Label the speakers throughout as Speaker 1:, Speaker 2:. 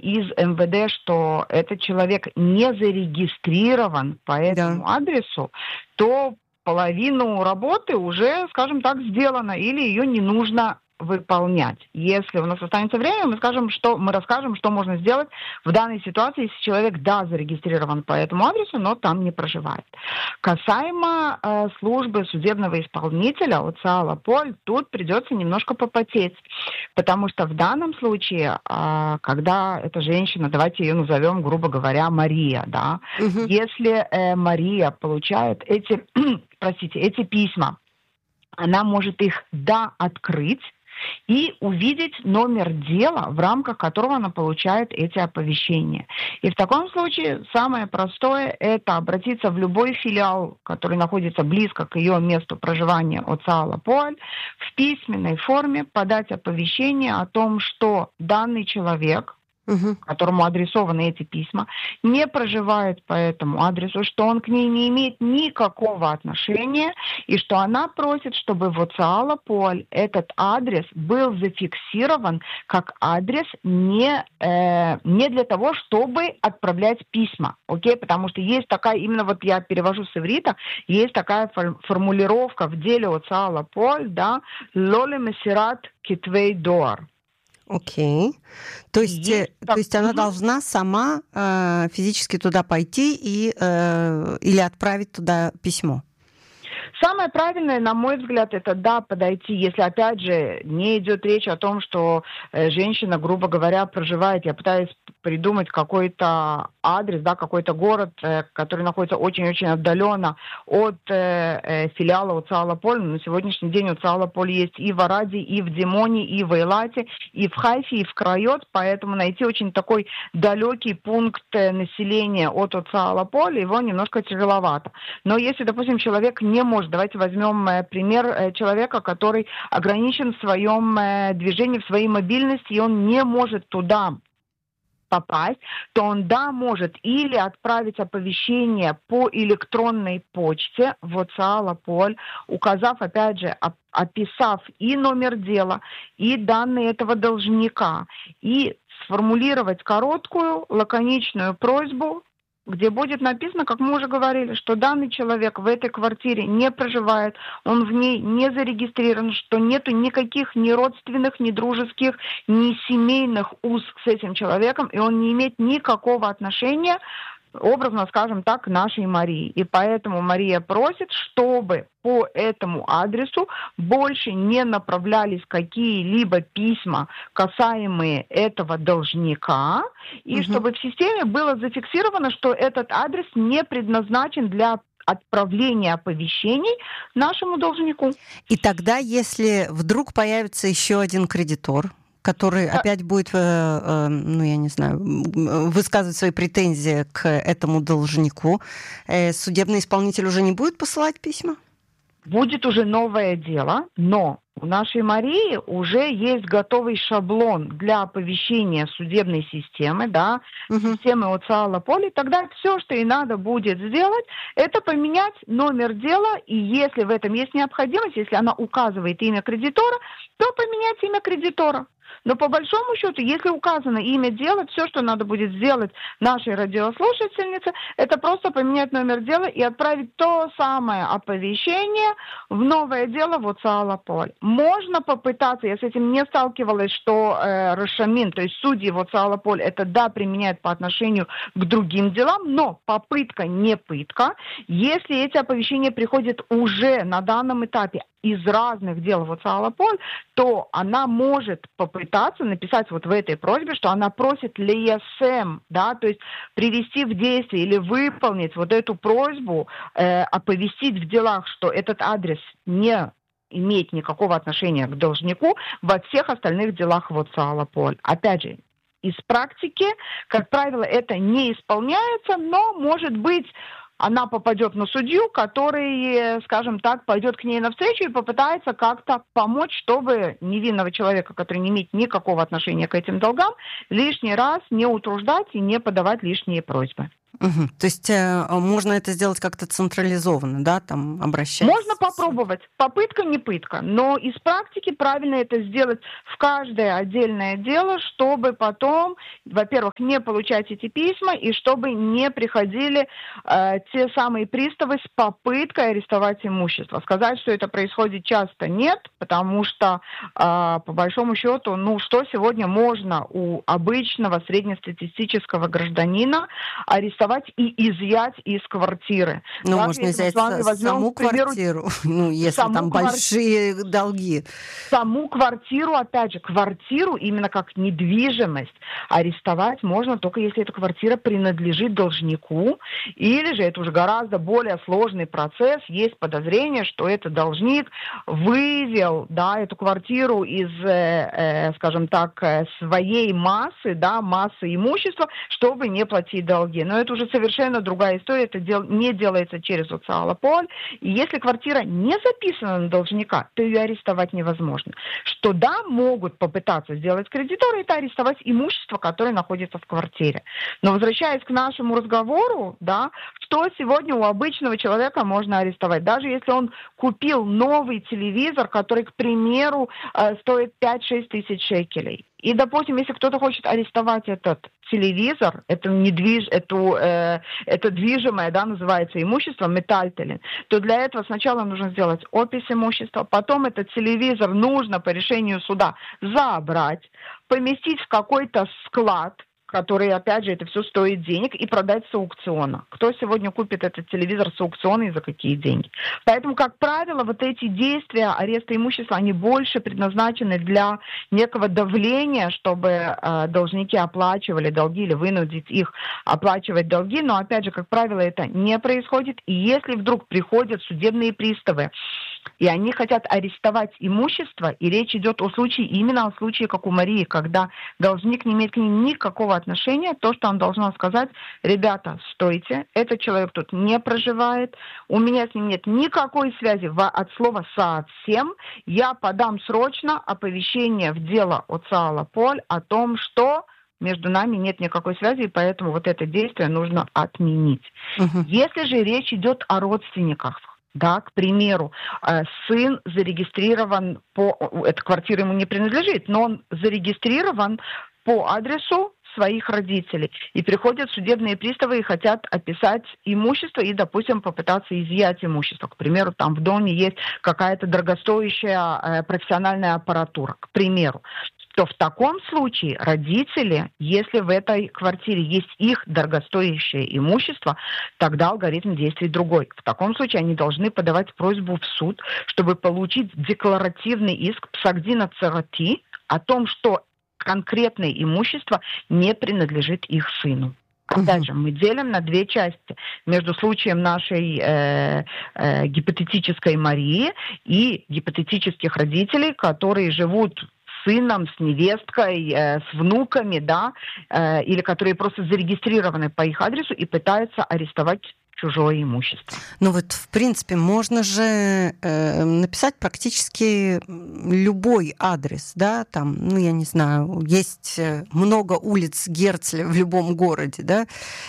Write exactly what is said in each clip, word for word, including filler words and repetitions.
Speaker 1: из эм вэ дэ, что этот человек не зарегистрирован по этому
Speaker 2: Да.
Speaker 1: адресу, то половину работы уже, скажем так, сделано, или ее не нужно выполнять. Если у нас останется время, мы скажем, что мы расскажем, что можно сделать в данной ситуации, если человек, да, зарегистрирован по этому адресу, но там не проживает. Касаемо э, службы судебного исполнителя от САЛА-Поль, тут придется немножко попотеть, потому что в данном случае, э, когда эта женщина, давайте ее назовем, грубо говоря, Мария, да,
Speaker 2: Мгм.
Speaker 1: если э, Мария получает эти, простите, эти письма, она может их, да, открыть и увидеть номер дела, в рамках которого она получает эти оповещения. И в таком случае самое простое – это обратиться в любой филиал, который находится близко к ее месту проживания от САЛА-Поль, в письменной форме подать оповещение о том, что данный человек,
Speaker 2: Мгм.
Speaker 1: которому адресованы эти письма, не проживает по этому адресу, что он к ней не имеет никакого отношения, и что она просит, чтобы в САЛА-Поль этот адрес был зафиксирован как адрес не, э, не для того, чтобы отправлять письма, окей? Потому что есть такая, именно вот я перевожу с иврита, есть такая фор- формулировка в деле от САЛА-Поль, да, «Лоле месират китвей доар».
Speaker 2: Окей. То есть, э,
Speaker 1: Есть
Speaker 2: то
Speaker 1: так-
Speaker 2: есть она
Speaker 1: Мгм.
Speaker 2: должна сама э, физически туда пойти и, э, или отправить туда письмо.
Speaker 1: Самое правильное, на мой взгляд, это, да, подойти, если, опять же, не идет речь о том, что э, женщина, грубо говоря, проживает, я пытаюсь придумать какой-то адрес, да, какой-то город, э, который находится очень-очень отдаленно от э, э, филиала от САЛА-Поль. На сегодняшний день от САЛА-Поль есть и в Араде, и в Димоне, и в Эйлате, и в Хайфе, и в Крайот, поэтому найти очень такой далекий пункт э, населения от от САЛА-Поль, его немножко тяжеловато. Но если, допустим, человек не может, давайте возьмем э, пример э, человека, который ограничен в своем э, движении, в своей мобильности, и он не может туда попасть, то он, да, может или отправить оповещение по электронной почте в САЛА-Поль, указав, опять же, оп- описав и номер дела, и данные этого должника, и сформулировать короткую, лаконичную просьбу, где будет написано, как мы уже говорили, что данный человек в этой квартире не проживает, он в ней не зарегистрирован, что нету никаких ни родственных, ни дружеских, ни семейных уз с этим человеком, и он не имеет никакого отношения, образно скажем так, к нашей Марии. И поэтому Мария просит, чтобы по этому адресу больше не направлялись какие-либо письма, касаемые этого должника, и
Speaker 2: Мгм.
Speaker 1: чтобы в системе было зафиксировано, что этот адрес не предназначен для отправления оповещений нашему должнику.
Speaker 2: И тогда, если вдруг появится еще один кредитор, который
Speaker 1: Да.
Speaker 2: опять будет, э, э, ну, я не знаю, м, высказывать свои претензии к этому должнику, э, судебный исполнитель уже не будет посылать письма?
Speaker 1: Будет уже новое дело, но у нашей Марии уже есть готовый шаблон для оповещения судебной системы, да,
Speaker 2: Мгм.
Speaker 1: системы от САЛА-Поль. Тогда все, что ей надо будет сделать, это поменять номер дела, и если в этом есть необходимость, если она указывает имя кредитора, то поменять имя кредитора. Но по большому счету, если указано имя дела, все, что надо будет сделать нашей радиослушательнице, это просто поменять номер дела и отправить то самое оповещение в новое дело в САЛА-Поль. Можно попытаться, я с этим не сталкивалась, что э, Рашамин, то есть судьи в САЛА-Поль, это да, применяют по отношению к другим делам, но попытка не пытка. Если эти оповещения приходят уже на данном этапе из разных дел в САЛА-Поль, то она может попытаться написать вот в этой просьбе, что она просит леясем, да, то есть привести в действие или выполнить вот эту просьбу, э, оповестить в делах, что этот адрес не имеет никакого отношения к должнику во всех остальных делах в САЛА-Поль. Опять же, из практики, как правило, это не исполняется, но, может быть, она попадет на судью, который, скажем так, пойдет к ней навстречу и попытается как-то помочь, чтобы невинного человека, который не имеет никакого отношения к этим долгам, лишний раз не утруждать и не подавать лишние просьбы.
Speaker 2: Угу. То есть э, можно это сделать как-то централизованно, да, там обращаться?
Speaker 1: Можно попробовать. Попытка не пытка. Но из практики правильно это сделать в каждое отдельное дело, чтобы потом, во-первых, не получать эти письма, и чтобы не приходили э, те самые приставы с попыткой арестовать имущество. Сказать, что это происходит часто, нет, потому что, э, по большому счету, ну, что сегодня можно у обычного среднестатистического гражданина арестовать и изъять из квартиры.
Speaker 2: Ну,
Speaker 1: Даже
Speaker 2: можно
Speaker 1: если мы
Speaker 2: взять
Speaker 1: с вами возьмем,
Speaker 2: саму
Speaker 1: к примеру,
Speaker 2: квартиру, ну, если
Speaker 1: саму
Speaker 2: там
Speaker 1: квар-
Speaker 2: большие долги.
Speaker 1: саму квартиру, опять же, квартиру именно как недвижимость арестовать можно только если эта квартира принадлежит должнику, или же это уже гораздо более сложный процесс, есть подозрение, что этот должник вывел, да, эту квартиру из, э, э, скажем так, э, своей массы, да, массы имущества, чтобы не платить долги. Но это уже совершенно другая история, это дел- не делается через Оцалополь. И если квартира не записана на должника, то ее арестовать невозможно. Что да, могут попытаться сделать кредиторы, это арестовать имущество, которое находится в квартире. Но возвращаясь к нашему разговору, да, что сегодня у обычного человека можно арестовать? Даже если он купил новый телевизор, который, к примеру, э, стоит пять-шесть тысяч шекелей. И, допустим, если кто-то хочет арестовать этот телевизор, это, недвиж... эту, э, это движимое, да, называется имущество, метальтелин, то для этого сначала нужно сделать опись имущества, потом этот телевизор нужно по решению суда забрать, поместить в какой-то склад, который, опять же, это все стоит денег, и продать с аукциона. Кто сегодня купит этот телевизор с аукциона и за какие деньги? Поэтому, как правило, вот эти действия ареста имущества, они больше предназначены для некого давления, чтобы э, должники оплачивали долги или вынудить их оплачивать долги. Но, опять же, как правило, это не происходит. И если вдруг приходят судебные приставы, и они хотят арестовать имущество, и речь идет о случае, именно о случае, как у Марии, когда должник не имеет к ней никакого отношения, то, что он должен сказать: ребята, стойте, этот человек тут не проживает, у меня с ним нет никакой связи от слова совсем, я подам срочно оповещение в дело Оцалополь о том, что между нами нет никакой связи, и поэтому вот это действие нужно отменить. Uh-huh. Если же речь идет о родственниках, да, к примеру, сын зарегистрирован по... Эта квартира ему не принадлежит, но он зарегистрирован по адресу своих родителей. И приходят судебные приставы и хотят описать имущество и, допустим, попытаться изъять имущество. К примеру, там в доме есть какая-то дорогостоящая э, профессиональная аппаратура, к примеру. То в таком случае родители, если в этой квартире есть их дорогостоящее имущество, тогда алгоритм действий другой. В таком случае они должны подавать просьбу в суд, чтобы получить декларативный иск псагдина царати о том, что конкретное имущество не принадлежит их сыну. Опять же, мы делим на две части между случаем нашей э, э, гипотетической Марии и гипотетических родителей, которые живут с сыном, с невесткой, э, с внуками, да, э, или которые просто зарегистрированы по их адресу и пытаются арестовать чужое имущество.
Speaker 2: Ну вот, в принципе, можно же э, написать практически любой адрес, да, там, ну, я не знаю, есть много улиц Герцля в любом городе, да,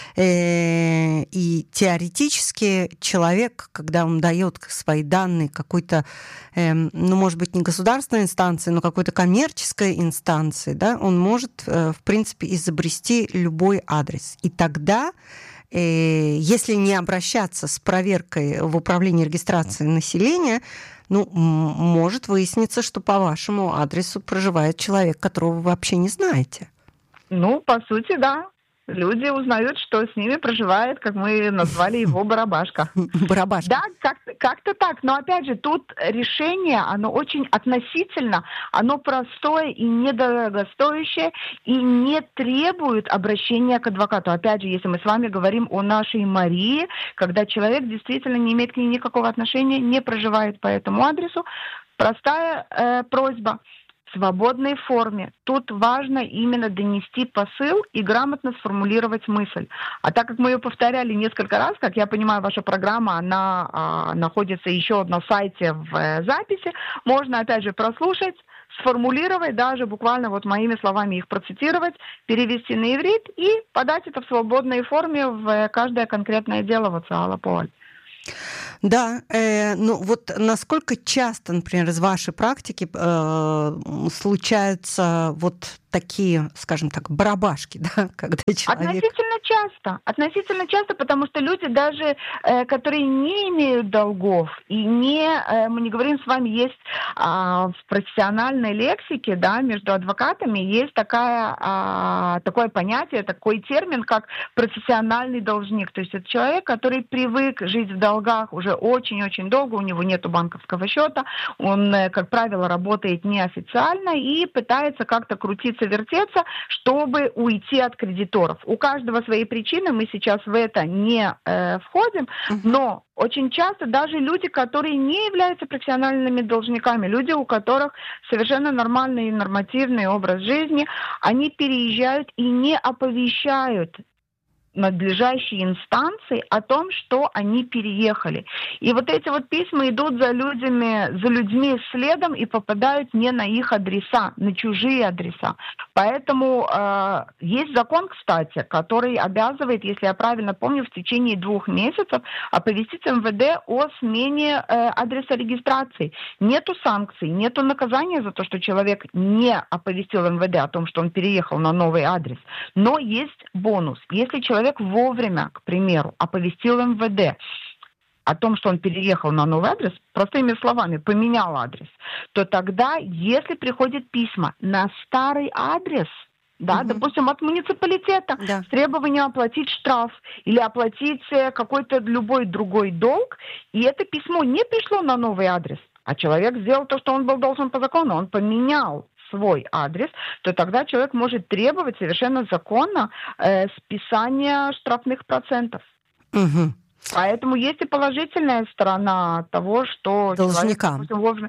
Speaker 2: э, и теоретически человек, когда он дает свои данные какой-то, э, ну, может быть, не государственной инстанции, но какой-то коммерческой инстанции, да, он может, э, в принципе, изобрести любой адрес. И тогда, если не обращаться с проверкой в управление регистрации населения, ну, может выясниться, что по вашему адресу проживает человек, которого вы вообще не знаете.
Speaker 1: Ну, по сути, да. Люди узнают, что с ними проживает, как мы назвали его, Барабашка.
Speaker 2: Барабашка.
Speaker 1: Да, как-то, как-то так. Но, опять же, тут решение, оно очень относительно, оно простое и недорогостоящее, и не требует обращения к адвокату. Опять же, если мы с вами говорим о нашей Марии, когда человек действительно не имеет к ней никакого отношения, не проживает по этому адресу, простая э, просьба – в свободной форме. Тут важно именно донести посыл и грамотно сформулировать мысль. А так как мы ее повторяли несколько раз, как я понимаю, ваша программа, она а, находится еще на сайте в э, записи, можно опять же прослушать, сформулировать, даже буквально вот моими словами их процитировать, перевести на иврит и подать это в свободной форме в каждое конкретное дело в Оцаа Лапоаль.
Speaker 2: Да, э, ну вот насколько часто, например, из вашей практики э, случаются вот такие, скажем так, барабашки, да, когда человек...
Speaker 1: Относительно часто, относительно часто, потому что люди даже, э, которые не имеют долгов, и не, э, мы не говорим с вами, есть э, в профессиональной лексике, да, между адвокатами есть такая, э, такое понятие, такой термин, как профессиональный должник. То есть это человек, который привык жить в долгах уже очень-очень долго, у него нет банковского счета, он, э, как правило, работает неофициально и пытается как-то крутиться, вертеться, чтобы уйти от кредиторов. У каждого свои причины, мы сейчас в это не э, входим, но очень часто даже люди, которые не являются профессиональными должниками, люди, у которых совершенно нормальный и нормативный образ жизни, они переезжают и не оповещают надлежащие инстанции о том, что они переехали. И вот эти вот письма идут за людьми, за людьми следом и попадают не на их адреса, на чужие адреса. Поэтому э, есть закон, кстати, который обязывает, если я правильно помню, в течение двух месяцев оповестить эм вэ дэ о смене э, адреса регистрации. Нету санкций, нету наказания за то, что человек не оповестил эм вэ дэ о том, что он переехал на новый адрес. Но есть бонус. Если человек Человек вовремя, к примеру, оповестил эм вэ дэ о том, что он переехал на новый адрес, простыми словами, поменял адрес, то тогда, если приходят письма на старый адрес, да, угу. допустим, от муниципалитета, да. с требованием оплатить штраф или оплатить какой-то любой другой долг, и это письмо не пришло на новый адрес, а человек сделал то, что он был должен по закону, он поменял свой адрес, то тогда человек может требовать совершенно законно э, списания штрафных процентов.
Speaker 2: Угу.
Speaker 1: Поэтому есть и положительная сторона того, что
Speaker 2: должника.
Speaker 1: Человек, допустим, вовремя...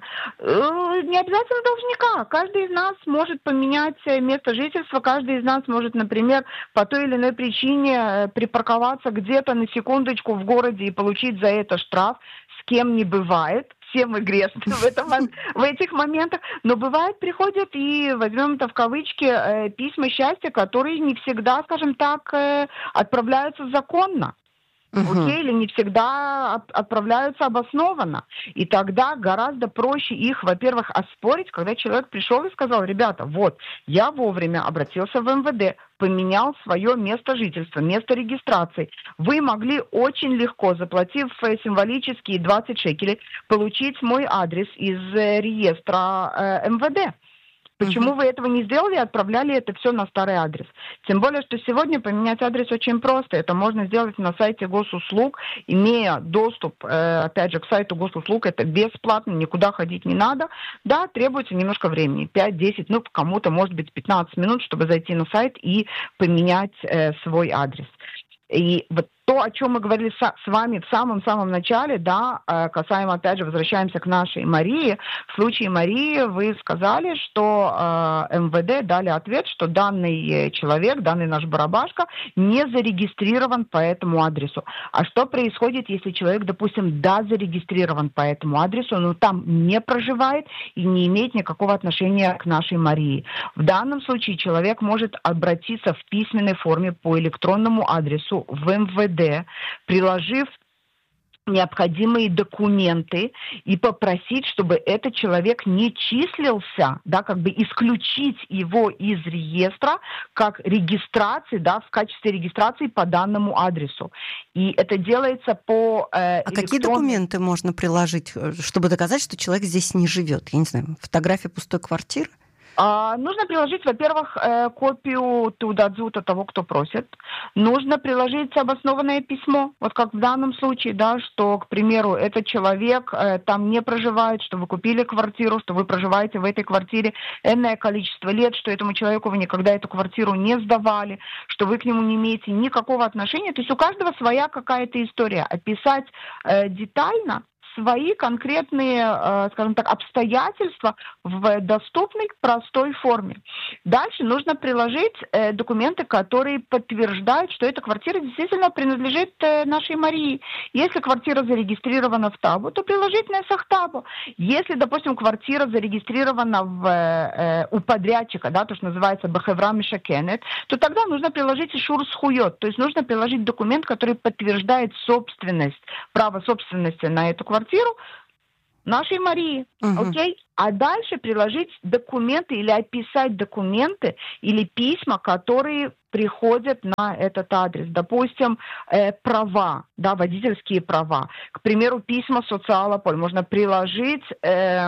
Speaker 1: э, не обязательно должника. Каждый из нас может поменять место жительства, каждый из нас может, например, по той или иной причине припарковаться где-то на секундочку в городе и получить за это штраф. С кем не бывает. Все мы грешны в, этом, в этих моментах. Но бывает, приходят и, возьмем это в кавычки, э, письма счастья, которые не всегда, скажем так, э, отправляются законно. Uh-huh. Окей, или не всегда отправляются обоснованно. И тогда гораздо проще их, во-первых, оспорить, когда человек пришел и сказал: ребята, вот, я вовремя обратился в эм вэ дэ, поменял свое место жительства, место регистрации. Вы могли очень легко, заплатив символические двадцать шекелей, получить мой адрес из реестра э, эм вэ дэ. Почему uh-huh. вы этого не сделали и отправляли это все на старый адрес? Тем более, что сегодня поменять адрес очень просто. Это можно сделать на сайте госуслуг, имея доступ, э, опять же, к сайту госуслуг. Это бесплатно, никуда ходить не надо. Да, требуется немножко времени, пять-десять, ну, кому-то, может быть, пятнадцать минут, чтобы зайти на сайт и поменять э, свой адрес. И вот то, о чем мы говорили с вами в самом-самом начале, да, касаемо, опять же, возвращаемся к нашей Марии. В случае Марии вы сказали, что э, эм вэ дэ дали ответ, что данный человек, данный наш барабашка не зарегистрирован по этому адресу. А что происходит, если человек, допустим, да, зарегистрирован по этому адресу, но там не проживает и не имеет никакого отношения к нашей Марии? В данном случае человек может обратиться в письменной форме по электронному адресу в эм вэ дэ, приложив необходимые документы и попросить, чтобы этот человек не числился, да, как бы исключить его из реестра как регистрации, да, в качестве регистрации по данному адресу. И это делается по э,
Speaker 2: А какие документы можно приложить, чтобы доказать, что человек здесь не живет? Я не знаю, фотография пустой квартиры?
Speaker 1: А, нужно приложить, во-первых, э, копию тудадзута того, кто просит. Нужно приложить обоснованное письмо, вот как в данном случае, да, что, к примеру, этот человек э, там не проживает, что вы купили квартиру, что вы проживаете в этой квартире энное количество лет, что этому человеку вы никогда эту квартиру не сдавали, что вы к нему не имеете никакого отношения. То есть у каждого своя какая-то история. Описать э, детально свои конкретные, скажем так, обстоятельства в доступной, простой форме. Дальше нужно приложить документы, которые подтверждают, что эта квартира действительно принадлежит нашей Марии. Если квартира зарегистрирована в табу, то приложить Несах-табу. Если, допустим, квартира зарегистрирована в, у подрядчика, да, то, что называется Бехевра Мишакенет, то тогда нужно приложить Ишур Схуйот, то есть нужно приложить документ, который подтверждает собственность, право собственности на эту квартиру нашей Марии, uh-huh. окей? А дальше приложить документы или описать документы или письма, которые приходят на этот адрес. Допустим, э, права, да, водительские права. К примеру, письма социалополь. Можно приложить э,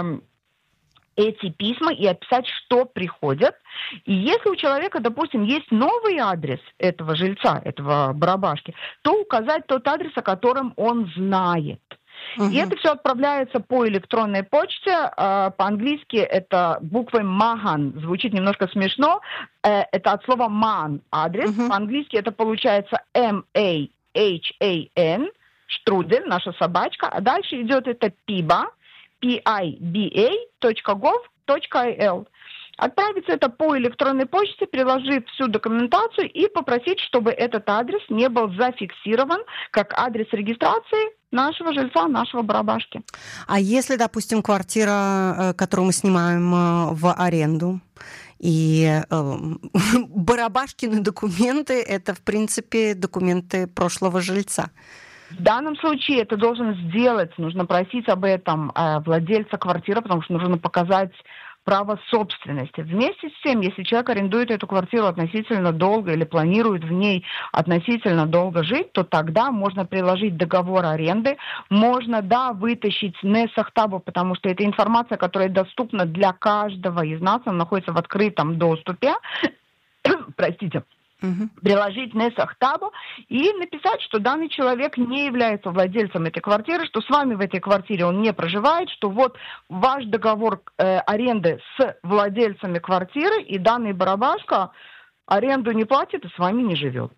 Speaker 1: эти письма и описать, что приходят. И если у человека, допустим, есть новый адрес этого жильца, этого барабашки, то указать тот адрес, о котором он знает. Uh-huh. И это все отправляется по электронной почте. Uh, по-английски это буквой махан. Звучит немножко смешно. Uh, это от слова man, адрес. Uh-huh. По-английски это получается эм эй эйч эй эн, штрудель, наша собачка. А дальше идет это пиба, пи ай би эй точка гов точка ай эл. Отправить это по электронной почте, приложив всю документацию и попросить, чтобы этот адрес не был зафиксирован как адрес регистрации нашего жильца, нашего барабашки.
Speaker 2: А если, допустим, квартира, которую мы снимаем в аренду, и э, барабашкины документы, это, в принципе, документы прошлого жильца?
Speaker 1: В данном случае это должен сделать, нужно просить об этом э, владельца квартиры, потому что нужно показать право собственности. Вместе с тем, если человек арендует эту квартиру относительно долго или планирует в ней относительно долго жить, то тогда можно приложить договор аренды, можно, да, вытащить Несах-табу, потому что это информация, которая доступна для каждого из нас, она находится в открытом доступе. Простите. Uh-huh. Приложить Несах-табу и написать, что данный человек не является владельцем этой квартиры, что с вами в этой квартире он не проживает, что вот ваш договор э, аренды с владельцами квартиры, и данный барабашка аренду не платит и с вами не живет.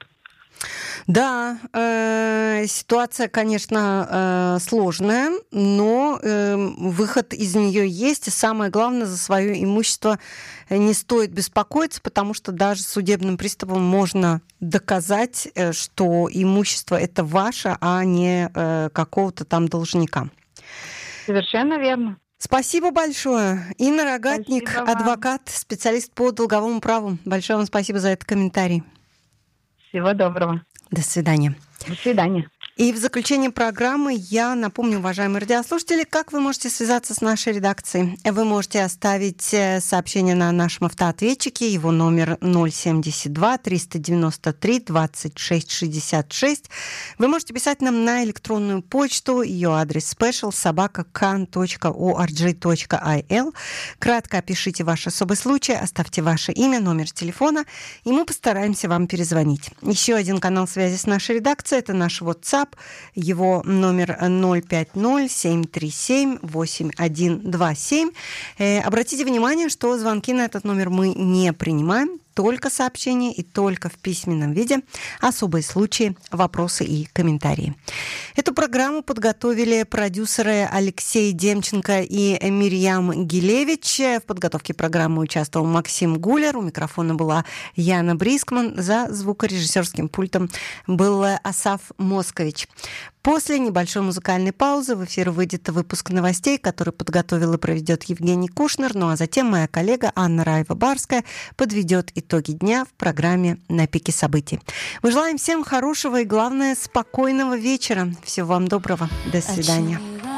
Speaker 2: Да, э, ситуация, конечно, э, сложная, но э, выход из нее есть. И самое главное, за свое имущество не стоит беспокоиться, потому что даже судебным приставом можно доказать, э, что имущество это ваше, а не э, какого-то там должника.
Speaker 1: Совершенно верно.
Speaker 2: Спасибо большое. Инна Рогатник, адвокат, специалист по долговому праву. Большое вам спасибо за этот комментарий.
Speaker 1: Всего доброго.
Speaker 2: До свидания.
Speaker 1: До свидания.
Speaker 2: И в заключение программы я напомню, уважаемые радиослушатели, как вы можете связаться с нашей редакцией. Вы можете оставить сообщение на нашем автоответчике, его номер ноль семьдесят два триста девяносто три двадцать шесть шестьдесят шесть. Вы можете писать нам на электронную почту, ее адрес special собака кан точка орг точка ай эл. Кратко опишите ваш особый случай, оставьте ваше имя, номер телефона, и мы постараемся вам перезвонить. Еще один канал связи с нашей редакцией – это наш WhatsApp. Его номер ноль пять ноль семь три семь восемь один два семь. Э, обратите внимание, что звонки на этот номер мы не принимаем, только сообщения и только в письменном виде. Особые случаи, вопросы и комментарии. Эту программу подготовили продюсеры Алексей Демченко и Мирьям Гилевич. В подготовке программы участвовал Максим Гулер. У микрофона была Яна Брискман. За звукорежиссерским пультом был Асаф Москович. После небольшой музыкальной паузы в эфир выйдет выпуск новостей, который подготовил и проведет Евгений Кушнер. Ну а затем моя коллега Анна Раева-Барская подведет итоги дня в программе «На пике событий». Мы желаем всем хорошего и, главное, спокойного вечера. Всего вам доброго. До свидания.